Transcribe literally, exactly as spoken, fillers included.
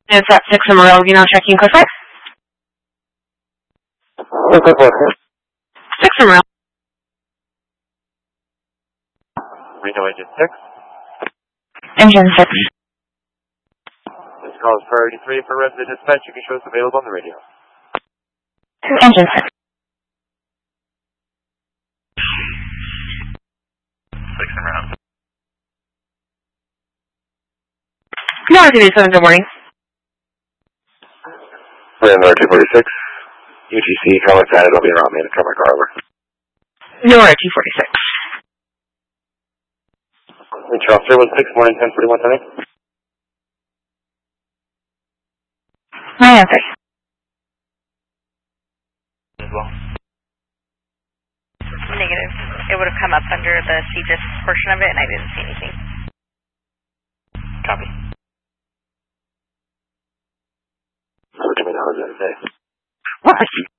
It's at six Amarillo, you know, checking code five. six Amarillo. Reno Engine six. Engine six. This call is priority three for resident dispatch. You can show us available on the radio. Engine six. six Amarillo. No, R T seven, good morning. Reno two forty-six. U T C, calling Saturday. I'll be around me to come my car over. No, R T forty-six. Charles Sir was six, morning ten forty-one tonight. My answer. As well. Negative. It would have come up under the C G I S portion of it, and I didn't see anything. Copy. So what do you mean, how was that day? What?